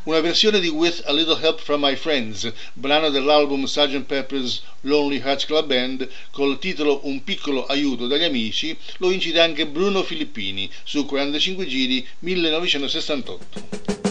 una versione di With a Little Help from My Friends, brano dell'album Sgt. Pepper's Lonely Hearts Club Band, col titolo Un piccolo aiuto dagli amici, lo incide anche Bruno Filippini su 45 giri 1968.